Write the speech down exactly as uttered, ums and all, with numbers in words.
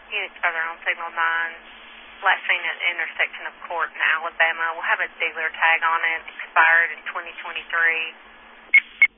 units further on Signal nine. Last seen at the intersection of Court and Alabama. We'll have a dealer tag on it, expired in twenty twenty-three.